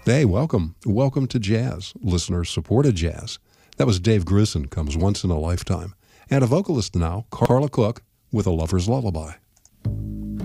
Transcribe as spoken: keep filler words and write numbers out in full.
Hey, welcome. Welcome to jazz, listener-supported jazz. That was Dave Grissom, Comes Once in a Lifetime. And a vocalist now, Carla Cook, with A Lover's Lullaby.